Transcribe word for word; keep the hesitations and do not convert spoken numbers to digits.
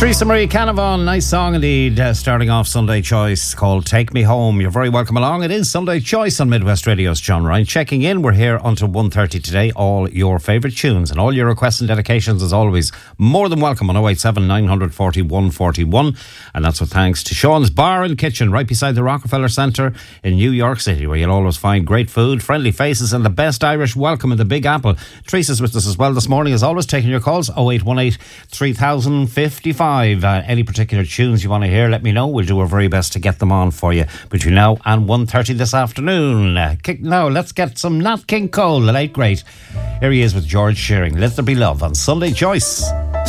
Teresa Marie Canavan, nice song indeed, uh, starting off Sunday Choice, called Take Me Home. You're very welcome along. It is Sunday Choice on Midwest Radio's John Ryan checking in. We're here until one thirty today. All your favourite tunes and all your requests and dedications, as always, more than welcome on oh eight seven, nine four oh, one four one. And that's with thanks to Sean's Bar and Kitchen, right beside the Rockefeller Centre in New York City, where you'll always find great food, friendly faces and the best Irish welcome in the Big Apple. Teresa's with us as well this morning, as always, taking your calls, oh eight one eight, three thousand fifty-five. Uh, any particular tunes you want to hear, let me know. We'll do our very best to get them on for you between now and one thirty this afternoon. Uh, kick, now, let's get some Nat King Cole, the late great. Here he is with George Shearing. Let There Be Love on Sunday Choice.